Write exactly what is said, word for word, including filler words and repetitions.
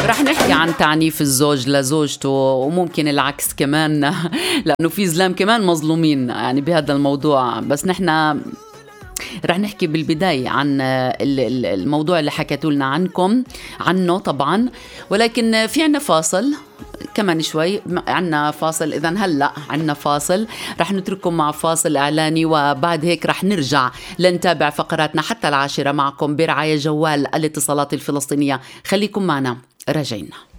رح نحكي عن تعنيف الزوج لزوجته وممكن العكس كمان لأنه في زلام كمان مظلومين يعني بهذا الموضوع. بس نحنا رح نحكي بالبداية عن الموضوع اللي حكيتوا لنا عنكم عنه طبعا، ولكن في عنا فاصل كمان شوي. عنا فاصل، إذن هلأ عنا فاصل، رح نترككم مع فاصل إعلاني، وبعد هيك رح نرجع لنتابع فقراتنا حتى العاشرة معكم برعاية جوال الاتصالات الفلسطينية. خليكم معنا، راجعين.